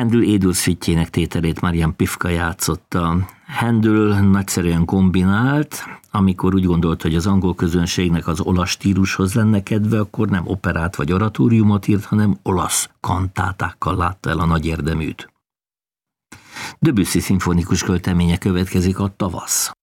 Händel Édurszüttyének tételét Marian Pifka játszotta. Händel nagyszerűen kombinált, amikor úgy gondolt, hogy az angol közönségnek az olasz stílushoz lenne kedve, akkor nem operát vagy oratóriumot írt, hanem olasz kantátákkal látta el a nagy érdeműt. Debussy szimfonikus költeménye következik, a Tavasz.